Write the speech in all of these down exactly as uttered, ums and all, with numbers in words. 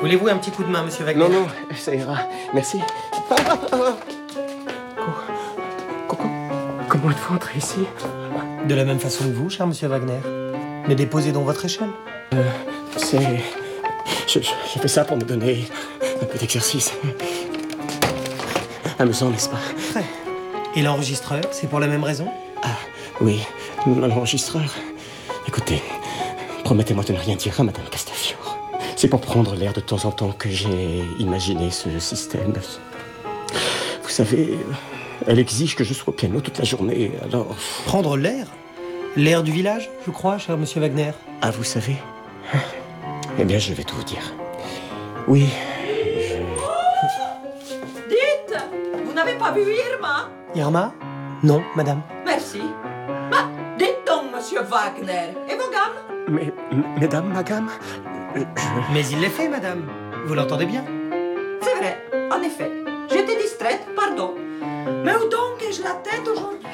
Voulez-vous un petit coup de main, monsieur Wagner? Non, non, ça ira. Merci. Ah, ah, ah. Comment, comment êtes-vous entré ici? De la même façon que vous, cher monsieur Wagner. Mais déposez donc votre échelle. Euh, c'est... Je, je, je fais ça pour me donner un peu d'exercice. Amusant, n'est-ce pas? Très. Et l'enregistreur, c'est pour la même raison? Ah, oui, l'enregistreur. Écoutez, promettez-moi de ne rien dire à Madame Castafiore. C'est pour prendre l'air de temps en temps que j'ai imaginé ce système. Vous savez, elle exige que je sois au piano toute la journée, alors... Prendre l'air? L'air du village, je crois, cher monsieur Wagner. Ah, vous savez? Eh bien, je vais tout vous dire. Oui, je... Dites, vous n'avez pas vu Irma? Irma? Non, madame. Merci. Bah, dites donc, monsieur Wagner. Et vos gammes? Mais, mesdames, ma gamme, je... Mais il l'est fait, madame. Vous l'entendez bien? C'est vrai, en effet. J'étais distraite, pardon. Mais où donc ai-je la tête aujourd'hui?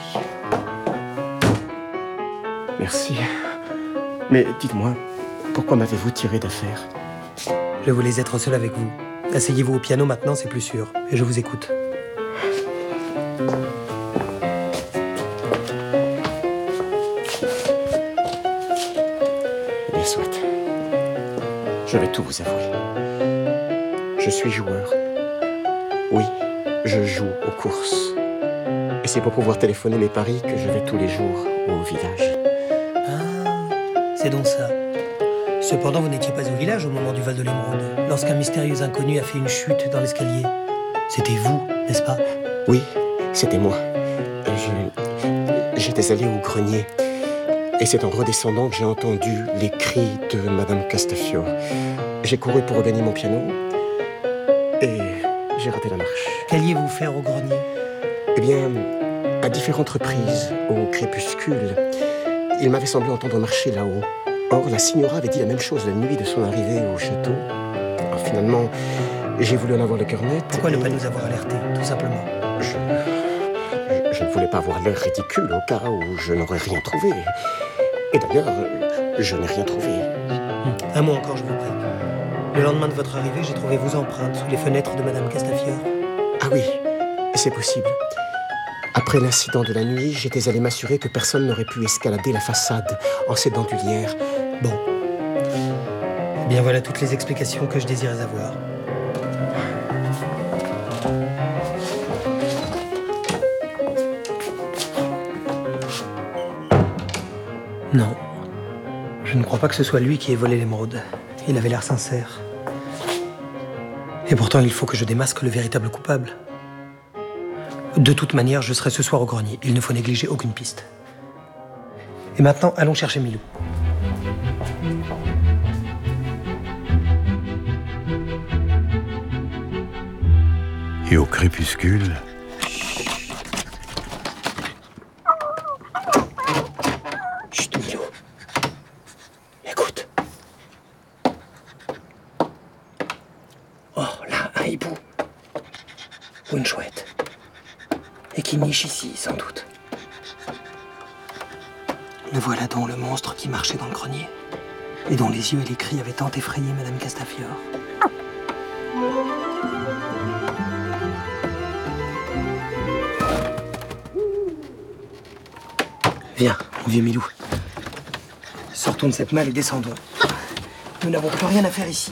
Merci. Mais dites-moi, pourquoi m'avez-vous tiré d'affaire? Je voulais être seul avec vous. Asseyez-vous au piano maintenant, c'est plus sûr. Et je vous écoute. Eh bien, soit. Je vais tout vous avouer. Je suis joueur. Oui, je joue aux courses. Et c'est pour pouvoir téléphoner mes paris que je vais tous les jours au village. Ah, c'est donc ça. Cependant, vous n'étiez pas au village au moment du vol de l'émeraude, lorsqu'un mystérieux inconnu a fait une chute dans l'escalier. C'était vous, n'est-ce pas? Oui, c'était moi. Et je... J'étais allé au grenier. Et c'est en redescendant que j'ai entendu les cris de Madame Castafiore. J'ai couru pour regagner mon piano. Et j'ai raté la marche. Qu'alliez-vous faire au grenier? Eh bien, à différentes reprises, au crépuscule, il m'avait semblé entendre marcher là-haut. Or, la signora avait dit la même chose la nuit de son arrivée au château. Alors, finalement, j'ai voulu en avoir le cœur net. Pourquoi et... ne pas nous avoir alertés, tout simplement? Je... je... je ne voulais pas avoir l'air ridicule au cas où je n'aurais rien trouvé. Et d'ailleurs, je n'ai rien trouvé. Un mot encore, je vous prie. Le lendemain de votre arrivée, j'ai trouvé vos empreintes sous les fenêtres de Madame Castafiore. Ah oui, c'est possible. Après l'incident de la nuit, j'étais allé m'assurer que personne n'aurait pu escalader la façade en ces dentelières. Bon. Eh bien, voilà toutes les explications que je désirais avoir. Non. Je ne crois pas que ce soit lui qui ait volé l'émeraude. Il avait l'air sincère. Et pourtant, il faut que je démasque le véritable coupable. De toute manière, je serai ce soir au grenier. Il ne faut négliger aucune piste. Et maintenant, allons chercher Milou. Et au crépuscule... Chut, Milou. Écoute. Oh, là, un hibou. Ou une chouette. Et qui niche ici, sans doute. Le voilà donc, le monstre qui marchait dans le grenier. Et dont les yeux et les cris avaient tant effrayé Madame Castafiore. Viens, mon vieux Milou. Sortons de cette malle et descendons. Nous n'avons plus rien à faire ici.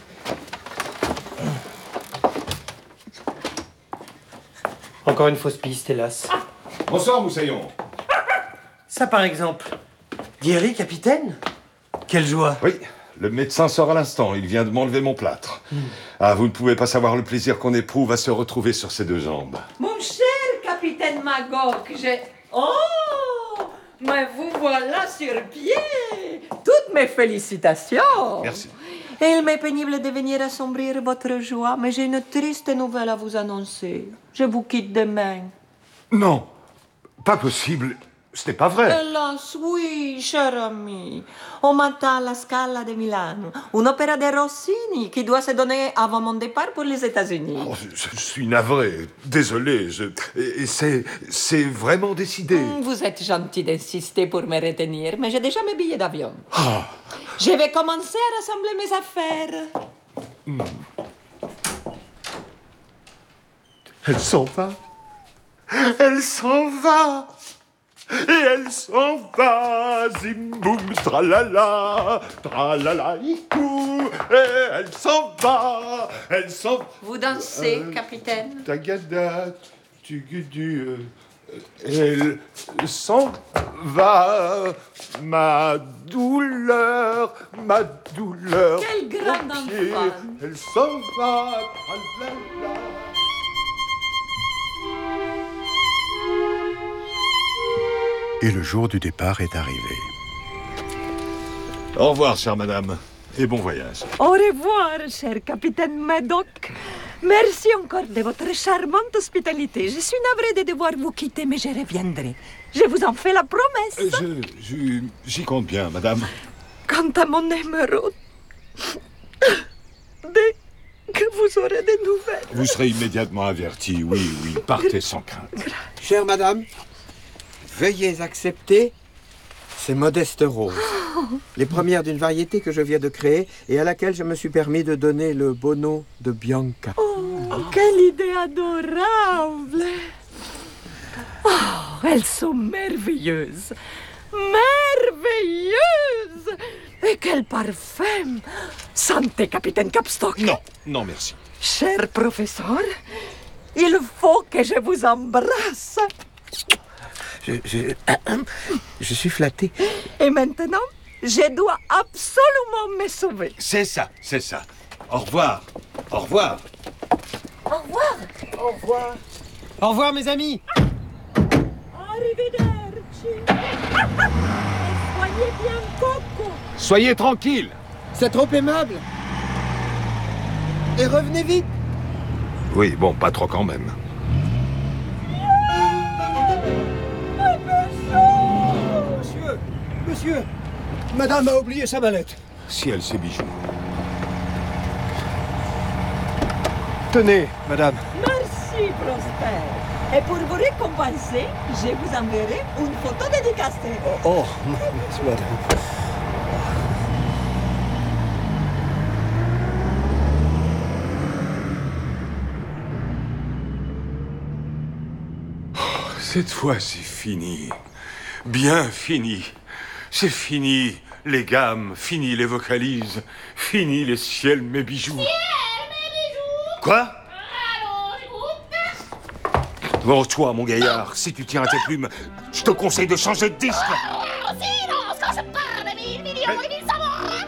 Encore une fausse piste, hélas. Bonsoir, Moussaillon. Ça, par exemple. Guéri, capitaine? Quelle joie. Oui, le médecin sort à l'instant. Il vient de m'enlever mon plâtre. Mm. Ah, vous ne pouvez pas savoir le plaisir qu'on éprouve à se retrouver sur ses deux jambes. Mon cher capitaine Magog, j'ai... Oh! Mais vous voilà sur pied! Toutes mes félicitations! Merci. Il m'est pénible de venir assombrir votre joie, mais j'ai une triste nouvelle à vous annoncer. Je vous quitte demain. Non, pas possible. Ce n'est pas vrai. Hélas, oui, cher ami. Au matin, à la Scala de Milano, une opéra de Rossini qui doit se donner avant mon départ pour les États-Unis. Oh, je, je suis navré, désolé. Je, et c'est, c'est vraiment décidé. Vous êtes gentil d'insister pour me retenir, mais j'ai déjà mes billets d'avion. Oh. Je vais commencer à rassembler mes affaires. Mmh. Elle s'en va. Elle s'en va. Et elle s'en va. Zim boum tralala. Tralala ikou. Et elle s'en va. Elle s'en va. Vous dansez, Euh, capitaine? Tagada. Tugudu. euh, Elle s'en va. Ma douleur. Ma douleur. Quel grand au pied. enfant. Elle s'en va. Tralala. Et le jour du départ est arrivé. Au revoir, chère madame, et bon voyage. Au revoir, cher capitaine Maddock. Merci encore de votre charmante hospitalité. Je suis navrée de devoir vous quitter, mais je reviendrai. Je vous en fais la promesse. Je, je- j'y compte bien, madame. Quant à mon émeraude, dès que vous aurez des nouvelles... Vous serez immédiatement averti, oui, oui, partez sans crainte. Chère madame, veuillez accepter ces modestes roses. Les premières d'une variété que je viens de créer et à laquelle je me suis permis de donner le beau nom de Bianca. Oh, quelle idée adorable! Oh, elles sont merveilleuses! Merveilleuses! Et quel parfum! Santé, capitaine Capstock! Non, non, merci. Cher professeur, il faut que je vous embrasse. Je, je, je suis flatté. Et maintenant, je dois absolument me sauver. C'est ça, c'est ça. Au revoir, au revoir. Au revoir. Au revoir. Au revoir, mes amis. Arrivederci. Et soyez bien, Coco. Soyez tranquille. C'est trop aimable. Et revenez vite. Oui, bon, pas trop quand même. Monsieur, monsieur, madame a oublié sa mallette. Ciel, ces bijoux. Tenez, madame. Merci, Prosper. Et pour vous récompenser, je vous enverrai une photo dédicacée. Oh, merci, madame. Cette fois, c'est fini. Bien fini. C'est fini les gammes, fini les vocalises, fini les ciels, mes bijoux. Ciel, mes bijoux. Quoi? Allô, j'écoute. Bon, toi, mon gaillard, si tu tiens à tes plumes, je te conseille de changer de disque. Oh, silence quand je parle de mille millions et mille sabords.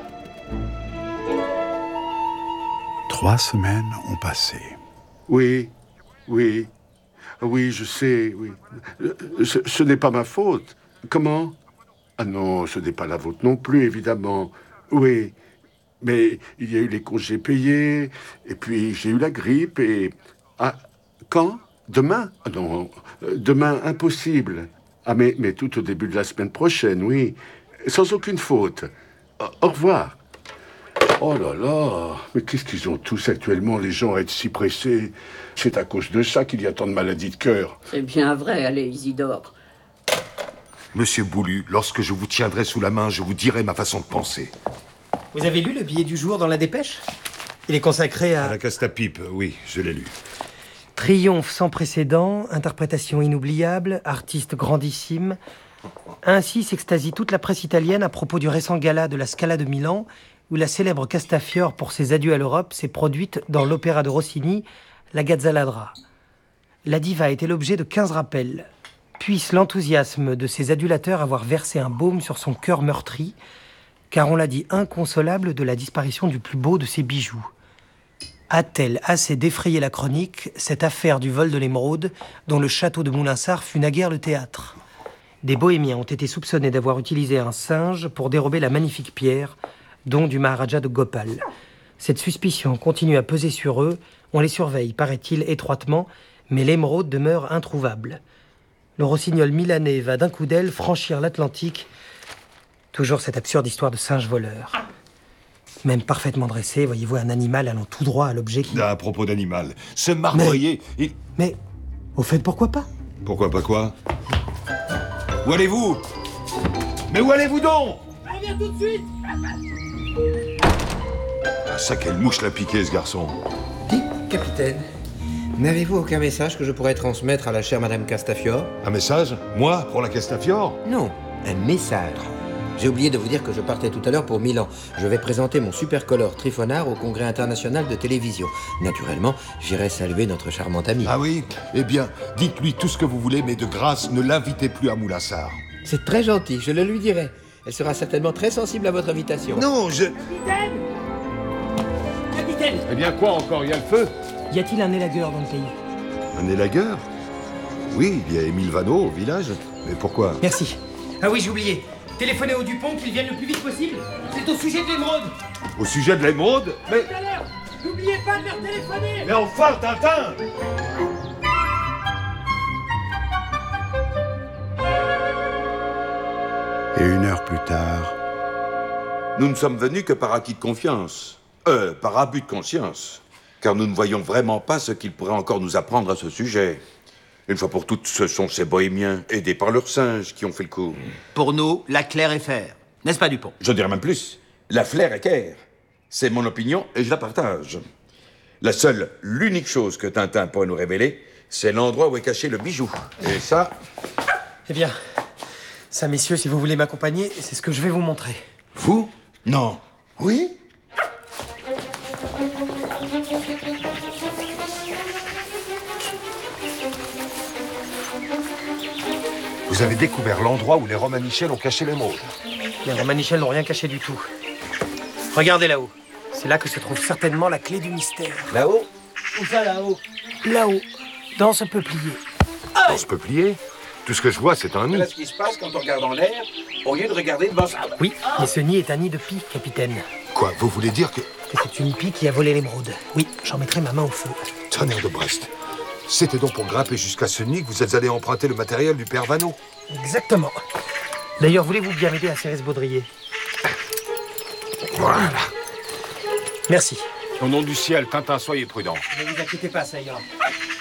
Trois semaines ont passé. Oui, oui, oui, je sais, oui. Ce, ce n'est pas ma faute. Comment? Ah non, ce n'est pas la vôtre non plus, évidemment. Oui, mais il y a eu les congés payés, et puis j'ai eu la grippe, et... Ah, quand? Demain? Ah non, demain, impossible. Ah, mais, mais tout au début de la semaine prochaine, oui. Sans aucune faute. Au, au revoir. Oh là là, mais qu'est-ce qu'ils ont tous actuellement, les gens, à être si pressés? C'est à cause de ça qu'il y a tant de maladies de cœur. C'est bien vrai, allez, Isidore. Monsieur Boulu, lorsque je vous tiendrai sous la main, je vous dirai ma façon de penser. Vous avez lu le billet du jour dans la dépêche? Il est consacré à... À la Castapipe, oui, je l'ai lu. Triomphe sans précédent, interprétation inoubliable, artiste grandissime. Ainsi s'extasie toute la presse italienne à propos du récent gala de la Scala de Milan, où la célèbre Castafiore pour ses adieux à l'Europe s'est produite dans l'opéra de Rossini, La Gazzaladra. La diva a été l'objet de quinze rappels. Puisse l'enthousiasme de ses adulateurs avoir versé un baume sur son cœur meurtri, car on l'a dit inconsolable de la disparition du plus beau de ses bijoux. A-t-elle assez défrayé la chronique, cette affaire du vol de l'émeraude, dont le château de Moulinsart fut naguère le théâtre? Des bohémiens ont été soupçonnés d'avoir utilisé un singe pour dérober la magnifique pierre, don du Maharaja de Gopal. Cette suspicion continue à peser sur eux, on les surveille, paraît-il, étroitement, mais l'émeraude demeure introuvable. Le rossignol milanais va d'un coup d'aile franchir l'Atlantique. Toujours cette absurde histoire de singe voleur. Même parfaitement dressé, voyez-vous un animal allant tout droit à l'objet qui... À propos d'animal, ce marbrier, il... Mais, au fait, pourquoi pas? Pourquoi pas quoi? Où allez-vous? Mais où allez-vous donc? Je reviens tout de suite. Ça, quelle mouche l'a piqué, ce garçon. Dites, capitaine, n'avez-vous aucun message que je pourrais transmettre à la chère Madame Castafiore? Un message? Moi, pour la Castafiore? Non, un message. J'ai oublié de vous dire que je partais tout à l'heure pour Milan. Je vais présenter mon supercolor Trifonard au Congrès international de télévision. Naturellement, j'irai saluer notre charmante amie. Ah oui? Eh bien, dites-lui tout ce que vous voulez, mais de grâce, ne l'invitez plus à Moulassar. C'est très gentil, je le lui dirai. Elle sera certainement très sensible à votre invitation. Non, je... Capitaine Capitaine Eh bien, quoi encore? Il y a le feu? Y a-t-il un élagueur dans le pays? Un élagueur? Oui, il y a Émile Vanneau au village. Mais pourquoi? Merci. Ah oui, j'ai oublié. Téléphonez au Dupont qu'il vienne le plus vite possible. C'est au sujet de l'émeraude. Au sujet de l'émeraude? Mais... Tout à l'heure, n'oubliez pas de leur téléphoner. Mais enfin, Tintin! Et une heure plus tard... Nous ne sommes venus que par acquis de confiance. Euh, par abus de conscience. Car nous ne voyons vraiment pas ce qu'il pourrait encore nous apprendre à ce sujet. Une fois pour toutes, ce sont ces bohémiens, aidés par leurs singes, qui ont fait le coup. Pour nous, la claire est faire. N'est-ce pas, Dupont? Je dirais même plus. La flair est claire. C'est mon opinion et je la partage. La seule, l'unique chose que Tintin pourrait nous révéler, c'est l'endroit où est caché le bijou. Et ça... Eh bien, ça, messieurs, si vous voulez m'accompagner, c'est ce que je vais vous montrer. Vous? Non. Oui? Vous avez découvert l'endroit où les Romanichels ont caché l'émeraude. Les Romanichels n'ont rien caché du tout. Regardez là-haut. C'est là que se trouve certainement la clé du mystère. Là-haut? Où ça, là-haut? Là-haut, dans ce peuplier. Dans ce peuplier, tout ce que je vois, c'est un nid. Voilà ce qui se passe quand on regarde en l'air, au lieu de regarder devant ça. Oui, mais ce nid est un nid de pie, capitaine. Quoi, vous voulez dire que... Que c'est une pie qui a volé l'émeraude. Oui, j'en mettrai ma main au feu. Tonnerre de Brest. C'était donc pour grimper jusqu'à ce nid que vous êtes allé emprunter le matériel du père Vanneau. Exactement. D'ailleurs, voulez-vous bien m'aider à serrer ce baudrier? Voilà. Merci. Au nom du ciel, Tintin, soyez prudent. Ne vous inquiétez pas, ça ira.